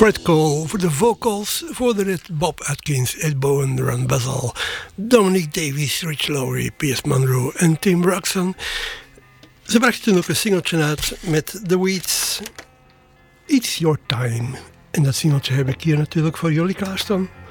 Fred Cole voor de vocals, voor de rit Bob Atkins, Ed Bowen, Ron Basil, Dominique Davies, Rich Lowry, Piers Monroe en Tim Braxton. Ze brachten toen ook een singeltje uit met The Weeds, It's Your Time. En dat singeltje heb ik hier natuurlijk voor jullie klaarstaan.